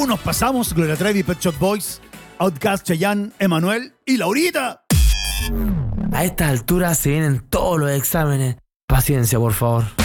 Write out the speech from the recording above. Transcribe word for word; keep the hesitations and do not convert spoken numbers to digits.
Uh, nos pasamos. Gloria Trevi, Pet Shop Boys, Outkast, Chayanne, Emanuel y Laurita. A estas alturas se vienen todos los exámenes. Paciencia, por favor.